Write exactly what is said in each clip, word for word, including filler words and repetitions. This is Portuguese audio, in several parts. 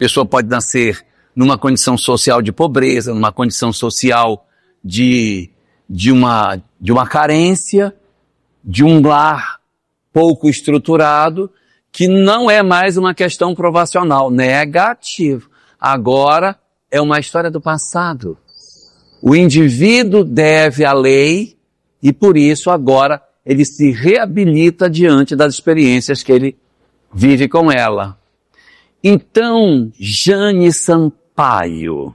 pessoa pode nascer numa condição social de pobreza, numa condição social de, de, uma, de uma carência, de um lar pouco estruturado, que não é mais uma questão provacional, negativo. Agora é uma história do passado. O indivíduo deve à lei e por isso agora ele se reabilita diante das experiências que ele vive com ela. Então, Jane Sampaio,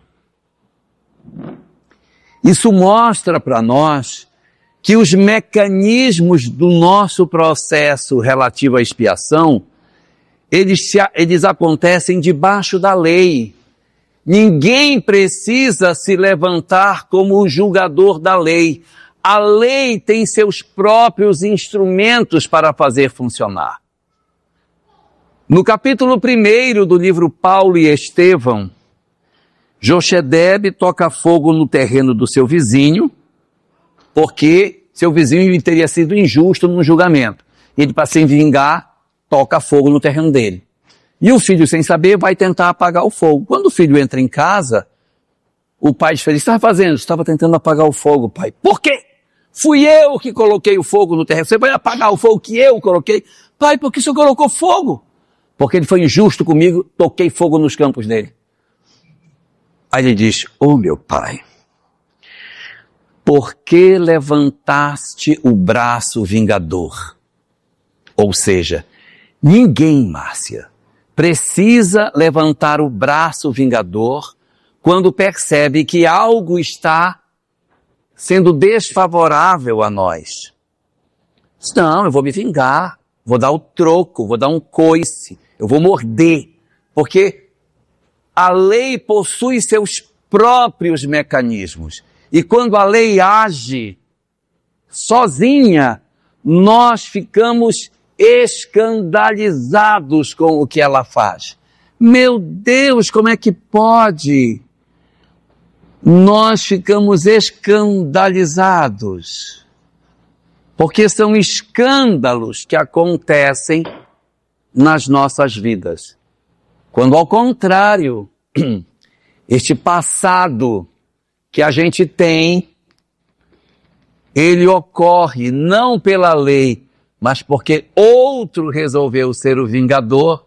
isso mostra para nós que os mecanismos do nosso processo relativo à expiação, eles, se, eles acontecem debaixo da lei. Ninguém precisa se levantar como o julgador da lei. A lei tem seus próprios instrumentos para fazer funcionar. No capítulo primeiro do livro Paulo e Estevão, Jochedebe toca fogo no terreno do seu vizinho, porque seu vizinho teria sido injusto no julgamento. Ele, para se vingar, toca fogo no terreno dele. E o filho, sem saber, vai tentar apagar o fogo. Quando o filho entra em casa, o pai diz: o que você estava fazendo? Estava tentando apagar o fogo, pai. Por quê? Fui eu que coloquei o fogo no terreno. Você vai apagar o fogo que eu coloquei? Pai, por que o senhor colocou fogo? Porque ele foi injusto comigo, toquei fogo nos campos dele. Aí ele diz: ô meu pai, por que levantaste o braço vingador? Ou seja, ninguém, Márcia, precisa levantar o braço vingador quando percebe que algo está sendo desfavorável a nós. Não, eu vou me vingar, vou dar o troco, vou dar um coice, eu vou morder, porque a lei possui seus próprios mecanismos. E quando a lei age sozinha, nós ficamos escandalizados com o que ela faz. Meu Deus, como é que pode? Nós ficamos escandalizados, porque são escândalos que acontecem nas nossas vidas. Quando, ao contrário, este passado que a gente tem, ele ocorre não pela lei, mas porque outro resolveu ser o vingador.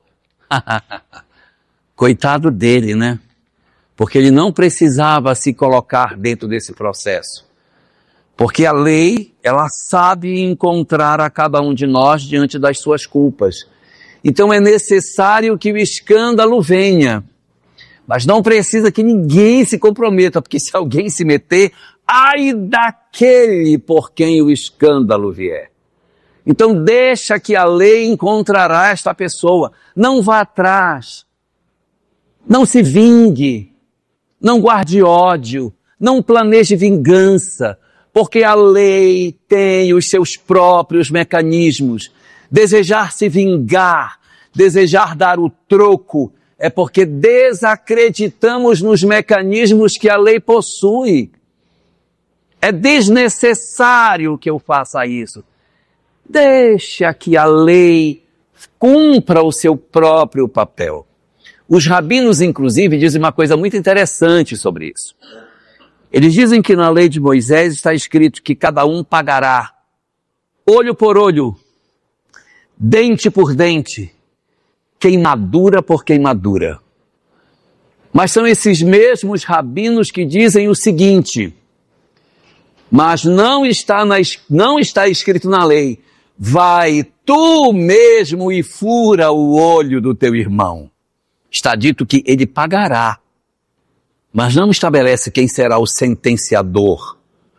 Coitado dele, né? Porque ele não precisava se colocar dentro desse processo. Porque a lei, ela sabe encontrar a cada um de nós diante das suas culpas. Então é necessário que o escândalo venha. Mas não precisa que ninguém se comprometa, porque se alguém se meter, ai daquele por quem o escândalo vier. Então deixa que a lei encontrará esta pessoa. Não vá atrás. Não se vingue. Não guarde ódio. Não planeje vingança. Porque a lei tem os seus próprios mecanismos. Desejar se vingar, desejar dar o troco, é porque desacreditamos nos mecanismos que a lei possui. É desnecessário que eu faça isso. Deixa que a lei cumpra o seu próprio papel. Os rabinos, inclusive, dizem uma coisa muito interessante sobre isso. Eles dizem que na lei de Moisés está escrito que cada um pagará olho por olho, dente por dente, queimadura por queimadura. Mas são esses mesmos rabinos que dizem o seguinte: mas não está, na, não está escrito na lei, vai tu mesmo e fura o olho do teu irmão. Está dito que ele pagará, mas não estabelece quem será o sentenciador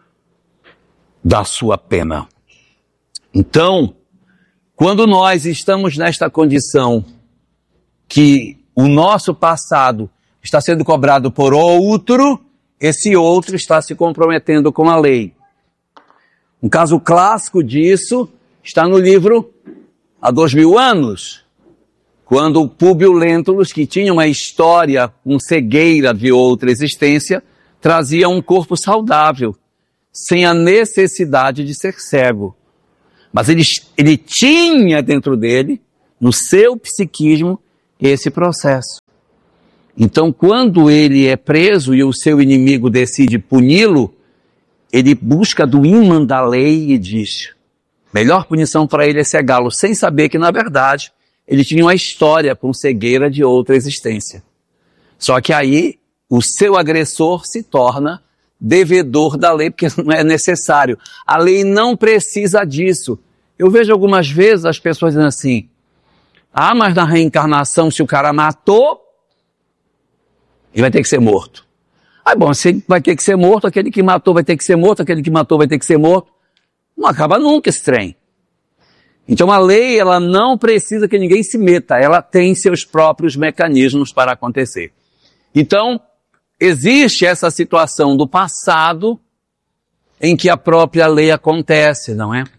da sua pena. Então, quando nós estamos nesta condição que o nosso passado está sendo cobrado por outro, esse outro está se comprometendo com a lei. Um caso clássico disso está no livro Há Dois Mil Anos, quando Públio Lentulus, que tinha uma história com cegueira de outra existência, trazia um corpo saudável, sem a necessidade de ser cego. Mas ele, ele tinha dentro dele, no seu psiquismo, esse processo. Então, quando ele é preso e o seu inimigo decide puni-lo, ele busca do ímã da lei e diz, melhor punição para ele é cegá-lo, sem saber que, na verdade, ele tinha uma história com cegueira de outra existência. Só que aí, o seu agressor se torna devedor da lei, porque não é necessário. A lei não precisa disso. Eu vejo algumas vezes as pessoas dizendo assim, ah, mas na reencarnação, se o cara matou, ele vai ter que ser morto. Ah, bom, se ele vai ter que ser morto, aquele que matou vai ter que ser morto, aquele que matou vai ter que ser morto. Não acaba nunca esse trem. Então a lei, ela não precisa que ninguém se meta, ela tem seus próprios mecanismos para acontecer. Então, existe essa situação do passado em que a própria lei acontece, não é?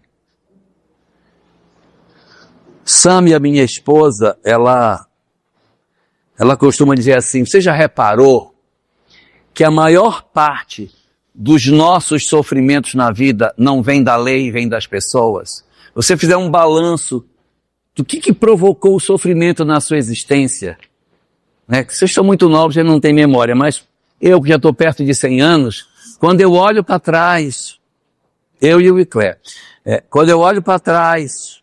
Sami, a minha esposa, ela, ela costuma dizer assim, você já reparou que a maior parte dos nossos sofrimentos na vida não vem da lei, vem das pessoas? Você fizer um balanço do que, que provocou o sofrimento na sua existência, né? Vocês estão muito novos, já não tem memória, mas eu que já estou perto de cem anos, quando eu olho para trás, eu e o Iclé, é, quando eu olho para trás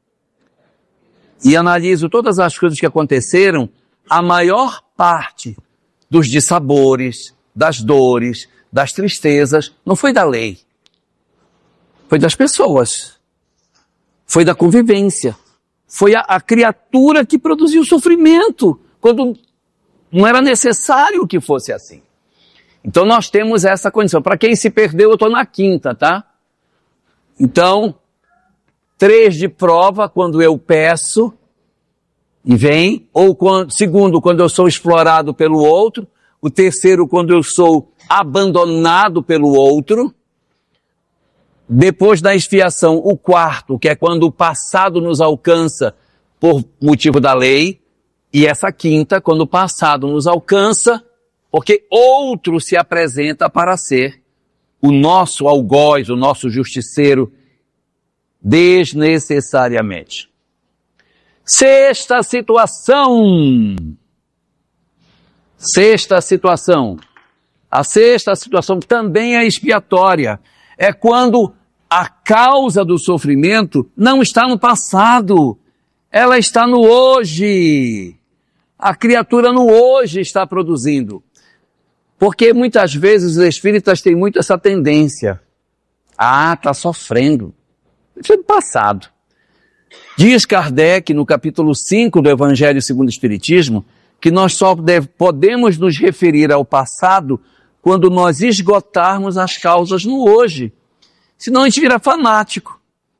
e analiso todas as coisas que aconteceram, a maior parte dos dissabores, das dores, das tristezas, não foi da lei. Foi das pessoas. Foi da convivência. Foi a, a criatura que produziu sofrimento, quando não era necessário que fosse assim. Então nós temos essa condição. Para quem se perdeu, eu estou na quinta, tá? Então, três de prova quando eu peço e vem, ou quando, segundo, quando eu sou explorado pelo outro, o terceiro, quando eu sou abandonado pelo outro, depois da expiação, o quarto, que é quando o passado nos alcança por motivo da lei, e essa quinta, quando o passado nos alcança, porque outro se apresenta para ser o nosso algoz, o nosso justiceiro, desnecessariamente. Sexta situação. Sexta situação. A sexta situação também é expiatória. É quando a causa do sofrimento não está no passado. Ela está no hoje. A criatura no hoje está produzindo. Porque muitas vezes os espíritas têm muito essa tendência. Ah, está sofrendo. Isso é do passado. Diz Kardec, no capítulo cinco do Evangelho segundo o Espiritismo, que nós só deve, podemos nos referir ao passado quando nós esgotarmos as causas no hoje. Senão a gente vira fanático.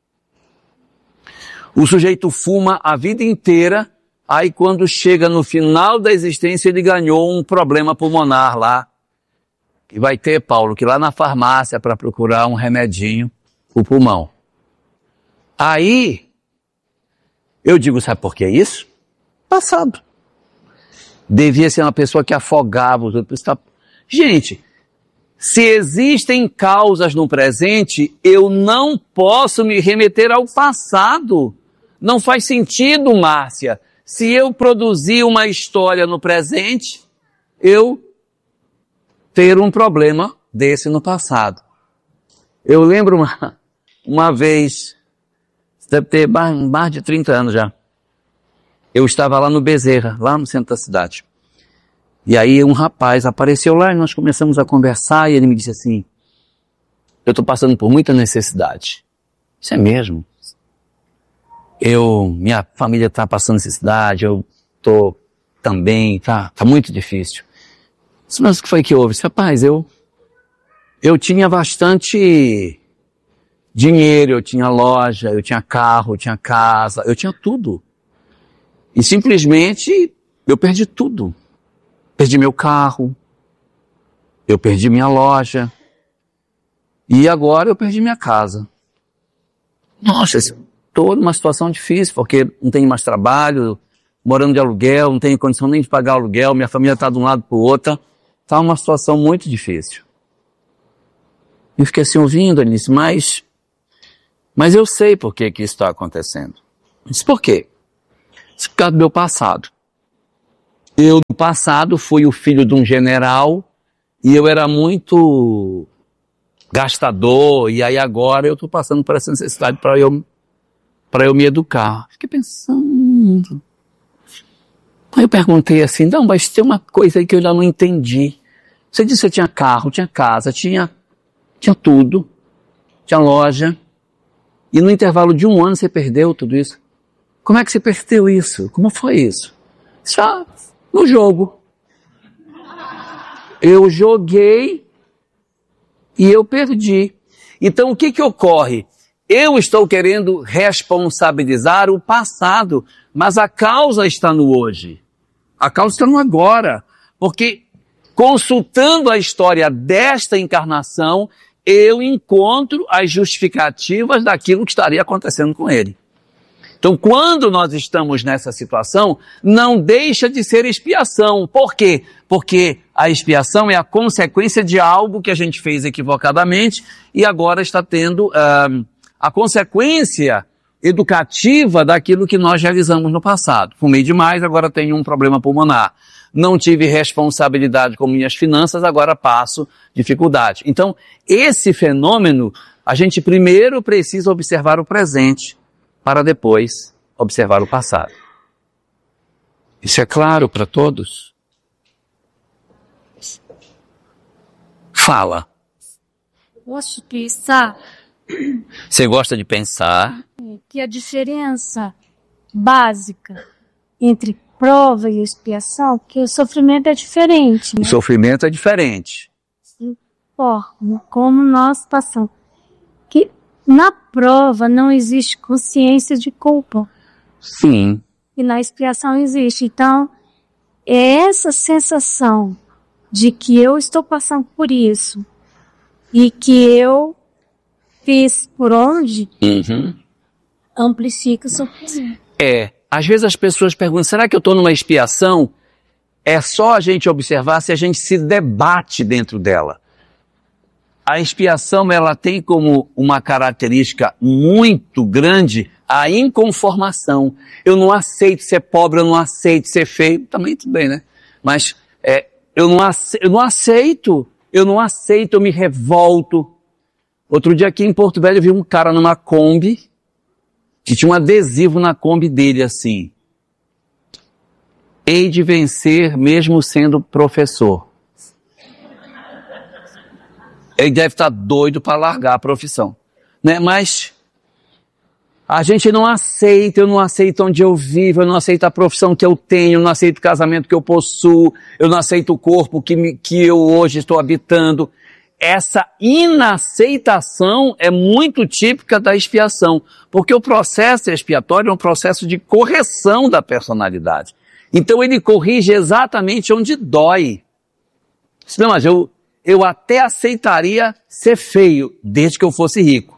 O sujeito fuma a vida inteira, aí quando chega no final da existência ele ganhou um problema pulmonar lá. E vai ter, Paulo, que ir lá na farmácia para procurar um remedinho pro pulmão. Aí, eu digo, sabe por que isso? Passado. Devia ser uma pessoa que afogava os outros. Gente, se existem causas no presente, eu não posso me remeter ao passado. Não faz sentido, Márcia. Se eu produzir uma história no presente, eu ter um problema desse no passado. Eu lembro uma, uma vez, deve ter mais, mais de trinta anos já, eu estava lá no Bezerra, lá no centro da cidade. E aí um rapaz apareceu lá e nós começamos a conversar e ele me disse assim, eu estou passando por muita necessidade. Isso é mesmo? Eu, minha família está passando necessidade, eu estou também, tá, tá muito difícil. Mas o que foi que houve? Rapaz, eu, eu tinha bastante dinheiro, eu tinha loja, eu tinha carro, eu tinha casa, eu tinha tudo. E simplesmente eu perdi tudo. Perdi meu carro, eu perdi minha loja e agora eu perdi minha casa. Nossa, estou numa situação difícil porque não tenho mais trabalho, morando de aluguel, não tenho condição nem de pagar aluguel, minha família está de um lado para o outro. Está uma situação muito difícil. Eu fiquei assim ouvindo, ele disse, mas, mas eu sei por que que isso está acontecendo. Eu disse, por quê? Isso é por causa do meu passado. Eu, no passado, fui o filho de um general e eu era muito gastador, e aí agora eu estou passando por essa necessidade para eu, para eu me educar. Fiquei pensando. Aí eu perguntei assim, não, mas tem uma coisa aí que eu ainda não entendi. Você disse que você tinha carro, tinha casa, tinha, tinha tudo, tinha loja, e no intervalo de um ano você perdeu tudo isso. Como é que você perdeu isso? Como foi isso? Só no jogo. Eu joguei e eu perdi. Então o que que ocorre? Eu estou querendo responsabilizar o passado, mas a causa está no hoje. A causa está no agora. Porque consultando a história desta encarnação, eu encontro as justificativas daquilo que estaria acontecendo com ele. Então, quando nós estamos nessa situação, não deixa de ser expiação. Por quê? Porque a expiação é a consequência de algo que a gente fez equivocadamente e agora está tendo uh, a consequência educativa daquilo que nós realizamos no passado. Fumei demais, agora tenho um problema pulmonar. Não tive responsabilidade com minhas finanças, agora passo dificuldade. Então, esse fenômeno, a gente primeiro precisa observar o presente, para depois observar o passado. Isso é claro para todos? Fala. Gosto de pensar. Você gosta de pensar? Que a diferença básica entre prova e expiação, que o sofrimento é diferente, né? O sofrimento é diferente. Forma como nós passamos. Que na prova não existe consciência de culpa. Sim. E na expiação existe. Então, é essa sensação de que eu estou passando por isso e que eu fiz por onde, uhum. amplifica o sofrimento. É. Às vezes as pessoas perguntam, será que eu estou numa expiação? É só a gente observar se a gente se debate dentro dela. A expiação, ela tem como uma característica muito grande a inconformação. Eu não aceito ser pobre, eu não aceito ser feio. Também tudo bem, né? Mas é, eu, não aceito, eu não aceito, eu não aceito, eu me revolto. Outro dia aqui em Porto Velho eu vi um cara numa Kombi que tinha um adesivo na Kombi dele assim. Hei de vencer mesmo sendo professor. Ele deve estar doido para largar a profissão, né? Mas a gente não aceita, eu não aceito onde eu vivo, eu não aceito a profissão que eu tenho, eu não aceito o casamento que eu possuo, eu não aceito o corpo que, me, que eu hoje estou habitando. Essa inaceitação é muito típica da expiação, porque o processo expiatório é um processo de correção da personalidade. Então ele corrige exatamente onde dói. Não, mas eu... eu até aceitaria ser feio, desde que eu fosse rico.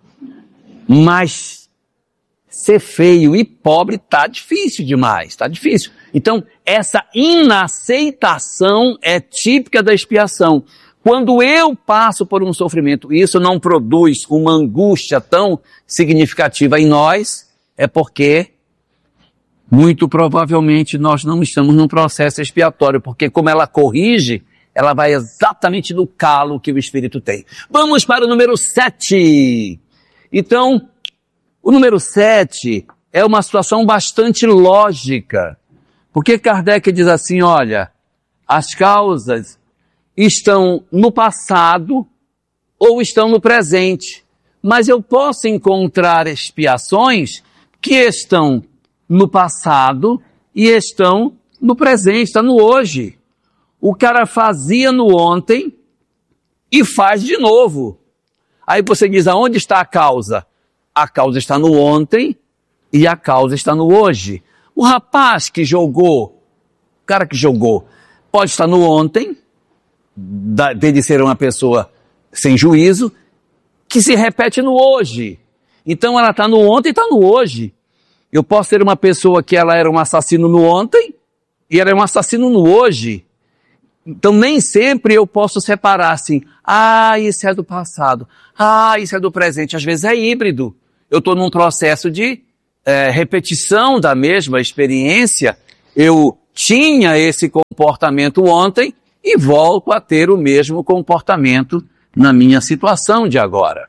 Mas ser feio e pobre tá difícil demais, tá difícil. Então, essa inaceitação é típica da expiação. Quando eu passo por um sofrimento, isso não produz uma angústia tão significativa em nós, é porque, muito provavelmente, nós não estamos num processo expiatório, porque como ela corrige, ela vai exatamente no calo que o Espírito tem. Vamos para o número sete. Então, o número sete é uma situação bastante lógica. Porque Kardec diz assim, olha, as causas estão no passado ou estão no presente. Mas eu posso encontrar expiações que estão no passado e estão no presente, está no hoje. O cara fazia no ontem e faz de novo. Aí você diz, aonde está a causa? A causa está no ontem e a causa está no hoje. O rapaz que jogou, o cara que jogou, pode estar no ontem, dele ser uma pessoa sem juízo, que se repete no hoje. Então ela está no ontem e está no hoje. Eu posso ser uma pessoa que ela era um assassino no ontem e ela é um assassino no hoje. Então nem sempre eu posso separar assim, ah, isso é do passado, ah, isso é do presente. Às vezes é híbrido. Eu estou num processo de é, repetição da mesma experiência. Eu tinha esse comportamento ontem e volto a ter o mesmo comportamento na minha situação de agora.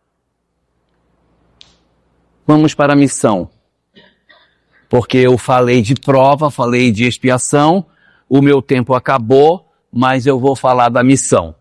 Vamos para a missão. Porque eu falei de prova, falei de expiação, o meu tempo acabou, mas eu vou falar da missão.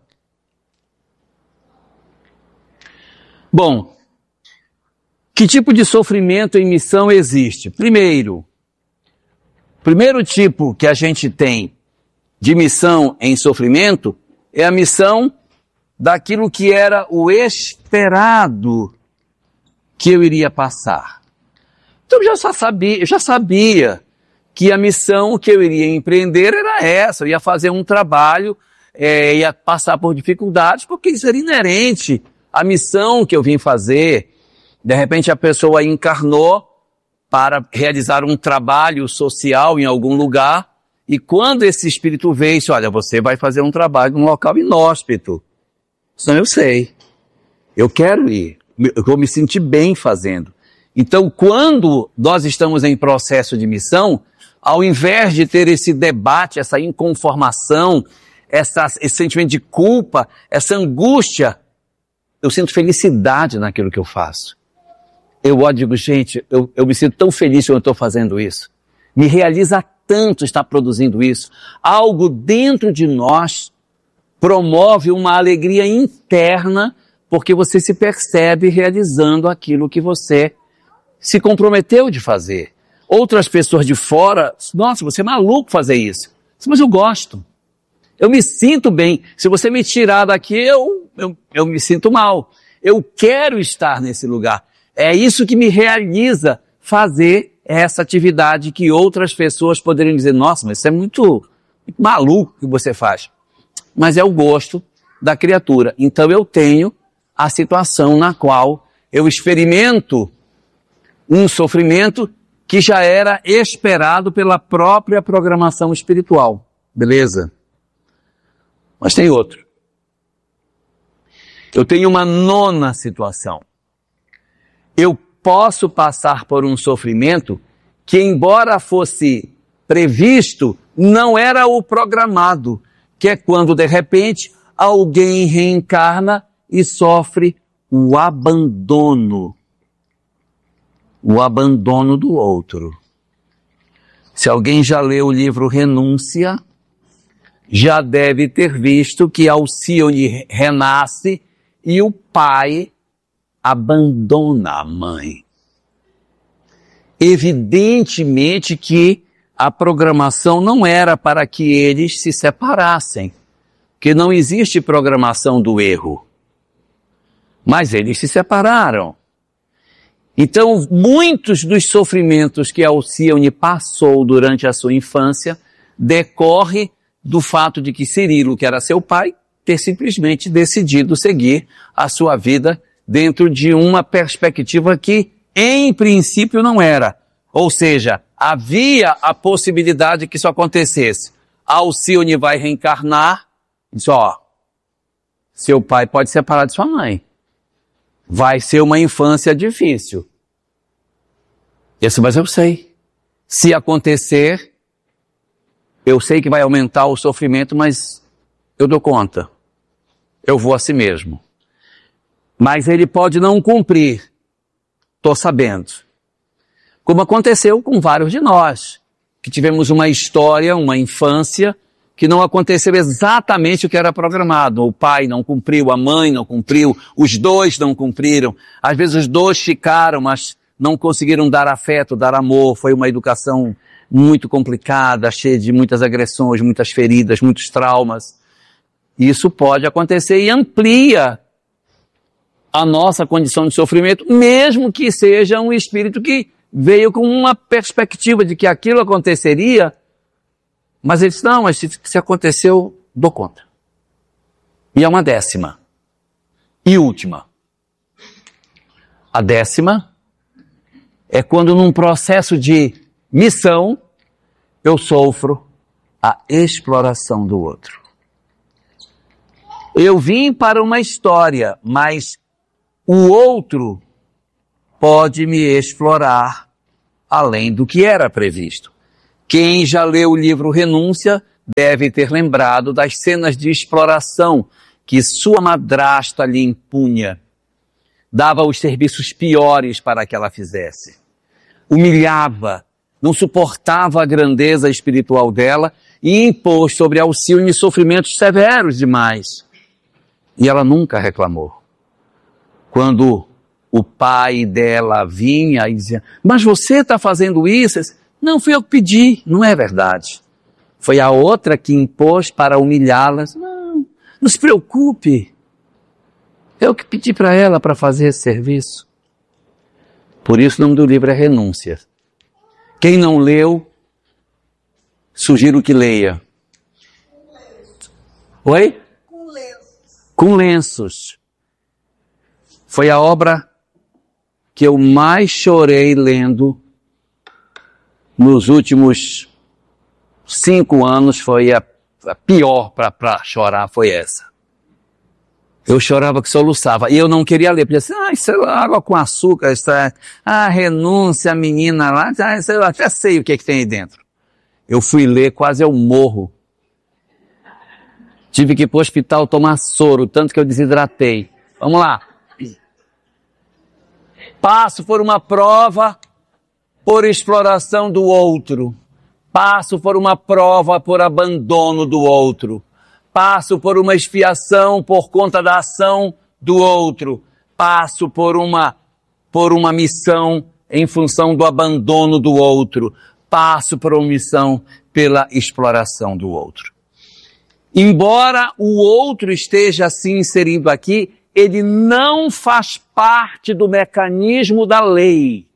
Bom, que tipo de sofrimento em missão existe? Primeiro, primeiro tipo que a gente tem de missão em sofrimento é a missão daquilo que era o esperado que eu iria passar. Então eu já sabia, eu já sabia que a missão que eu iria empreender era essa, eu ia fazer um trabalho, é, ia passar por dificuldades, porque isso era inerente à missão que eu vim fazer. De repente a pessoa encarnou para realizar um trabalho social em algum lugar, e quando esse espírito veio, disse, olha, você vai fazer um trabalho num local inóspito. Então eu sei, eu quero ir, eu vou me sentir bem fazendo. Então, quando nós estamos em processo de missão, ao invés de ter esse debate, essa inconformação, essa, esse sentimento de culpa, essa angústia, eu sinto felicidade naquilo que eu faço. Eu digo, gente, eu, eu me sinto tão feliz quando eu estou fazendo isso. Me realiza tanto estar produzindo isso. Algo dentro de nós promove uma alegria interna, porque você se percebe realizando aquilo que você se comprometeu de fazer. Outras pessoas de fora, nossa, você é maluco fazer isso. Mas eu gosto. Eu me sinto bem. Se você me tirar daqui, eu, eu, eu me sinto mal. Eu quero estar nesse lugar. É isso que me realiza fazer essa atividade que outras pessoas poderiam dizer, nossa, mas isso é muito, muito maluco que você faz. Mas é o gosto da criatura. Então eu tenho a situação na qual eu experimento um sofrimento que já era esperado pela própria programação espiritual. Beleza? Mas tem outro. Eu tenho uma nona situação. Eu posso passar por um sofrimento que, embora fosse previsto, não era o programado, que é quando, de repente, alguém reencarna e sofre o abandono. O abandono do outro. Se alguém já leu o livro Renúncia, já deve ter visto que Alcione renasce e o pai abandona a mãe. Evidentemente que a programação não era para que eles se separassem, que não existe programação do erro. Mas eles se separaram. Então, muitos dos sofrimentos que Alcione passou durante a sua infância decorre do fato de que Cirilo, que era seu pai, ter simplesmente decidido seguir a sua vida dentro de uma perspectiva que, em princípio, não era. Ou seja, havia a possibilidade que isso acontecesse. Alcione vai reencarnar e diz, ó, seu pai pode separar de sua mãe. Vai ser uma infância difícil. Isso, mas eu sei. Se acontecer, eu sei que vai aumentar o sofrimento, mas eu dou conta. Eu vou a si mesmo. Mas ele pode não cumprir. Estou sabendo. Como aconteceu com vários de nós, que tivemos uma história, uma infância, que não aconteceu exatamente o que era programado. O pai não cumpriu, a mãe não cumpriu, os dois não cumpriram. Às vezes os dois ficaram, mas não conseguiram dar afeto, dar amor. Foi uma educação muito complicada, cheia de muitas agressões, muitas feridas, muitos traumas. Isso pode acontecer e amplia a nossa condição de sofrimento, mesmo que seja um espírito que veio com uma perspectiva de que aquilo aconteceria. Mas ele disse, não, mas se, se aconteceu, dou conta. E é uma décima. E última. A décima é quando num processo de missão, eu sofro a exploração do outro. Eu vim para uma história, mas o outro pode me explorar além do que era previsto. Quem já leu o livro Renúncia deve ter lembrado das cenas de exploração que sua madrasta lhe impunha. Dava os serviços piores para que ela fizesse. Humilhava, não suportava a grandeza espiritual dela e impôs sobre Alcione sofrimentos severos demais. E ela nunca reclamou. Quando o pai dela vinha e dizia, mas você está fazendo isso? Não, fui eu que pedi. Não é verdade. Foi a outra que impôs para humilhá-las. Não, não se preocupe. Eu que pedi para ela para fazer esse serviço. Por isso o nome do livro é Renúncia. Quem não leu, sugiro que leia. Oi? Com lenços. Com lenços. Foi a obra que eu mais chorei lendo nos últimos cinco anos. Foi a, a pior para chorar, foi essa. Eu chorava que soluçava. E eu não queria ler. Porque assim, ah, isso é água com açúcar. Isso é, ah, renúncia, a menina lá. Ah, isso eu até sei o que, é que tem aí dentro. Eu fui ler, quase eu morro. Tive que ir para o hospital tomar soro, tanto que eu desidratei. Vamos lá. Passo por uma prova por exploração do outro. Passo por uma prova por abandono do outro. Passo por uma expiação por conta da ação do outro. Passo por uma, por uma missão em função do abandono do outro. Passo por uma missão pela exploração do outro. Embora o outro esteja assim inserido aqui, ele não faz parte do mecanismo da lei.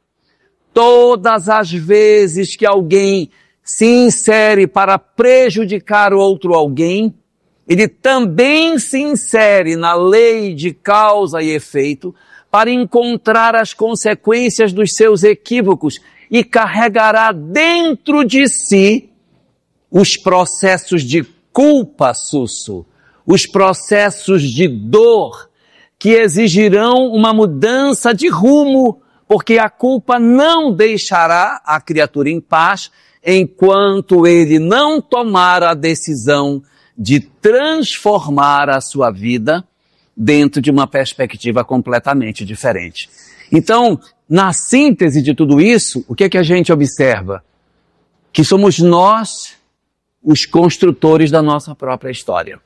Todas as vezes que alguém se insere para prejudicar outro alguém, ele também se insere na lei de causa e efeito para encontrar as consequências dos seus equívocos e carregará dentro de si os processos de culpa, Susso, os processos de dor que exigirão uma mudança de rumo, porque a culpa não deixará a criatura em paz enquanto ele não tomar a decisão de transformar a sua vida dentro de uma perspectiva completamente diferente. Então, na síntese de tudo isso, o que é que a gente observa? Que somos nós os construtores da nossa própria história.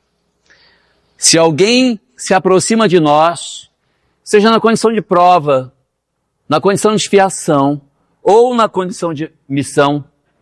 Se alguém se aproxima de nós, seja na condição de prova, na condição de expiação ou na condição de missão,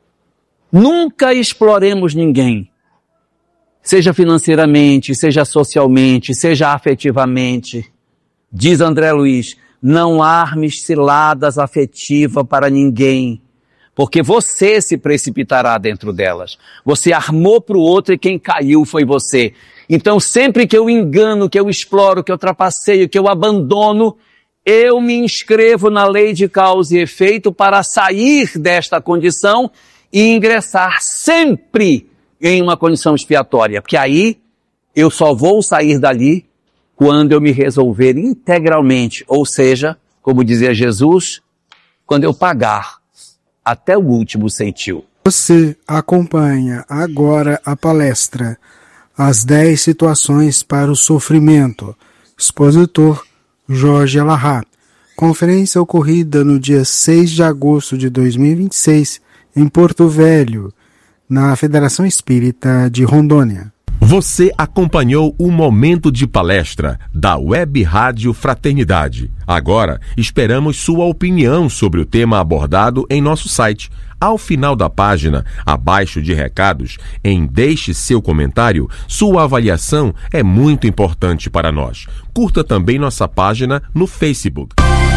nunca exploremos ninguém, seja financeiramente, seja socialmente, seja afetivamente. Diz André Luiz, não armes ciladas afetivas para ninguém, porque você se precipitará dentro delas. Você armou para o outro e quem caiu foi você. Então sempre que eu engano, que eu exploro, que eu trapaceio, que eu abandono, eu me inscrevo na lei de causa e efeito para sair desta condição e ingressar sempre em uma condição expiatória, porque aí eu só vou sair dali quando eu me resolver integralmente, ou seja, como dizia Jesus, quando eu pagar até o último centil. Você acompanha agora a palestra As dez Situações para o Sofrimento, expositor Jorge Alahá, conferência ocorrida no dia seis de agosto de dois mil e vinte e seis, em Porto Velho, na Federação Espírita de Rondônia. Você acompanhou o Momento de Palestra da Web Rádio Fraternidade. Agora, esperamos sua opinião sobre o tema abordado em nosso site. Ao final da página, abaixo de recados, em Deixe seu comentário, sua avaliação é muito importante para nós. Curta também nossa página no Facebook.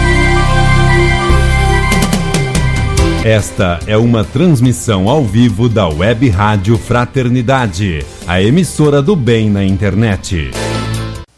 Esta é uma transmissão ao vivo da Web Rádio Fraternidade, a emissora do bem na internet.